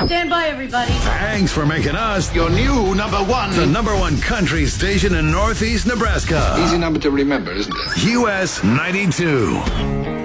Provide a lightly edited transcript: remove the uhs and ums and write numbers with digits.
Stand by, everybody. Thanks for making us Your new number one. the number one country station in Northeast Nebraska. Easy number to remember, isn't it? US 92.